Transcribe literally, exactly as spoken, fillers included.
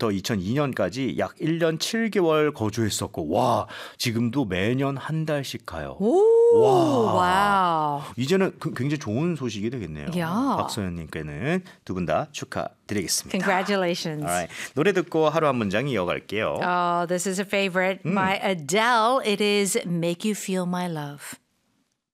년부터 이천이 년까지 약 일 년 칠 개월 거주했었고 와 지금도 매년 한 달씩 가요. 오, 와. 와우. 이제는 그- 굉장히 좋은 소식이 되겠네요. 야. 박소연님께는 두 분 다 축하드리겠습니다. Congratulations. Alright. 노래 듣고 하루 한 문장 이어갈게요. Oh, this is a favorite. My Adele, it is Make You Feel My Love.